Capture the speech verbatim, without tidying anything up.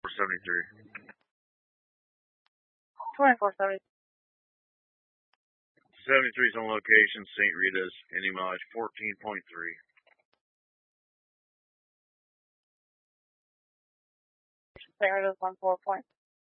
seventy-three. twenty-four seventy. seventy-three is on location, Saint Rita's, Indy mileage fourteen point three. Saint Rita's one four point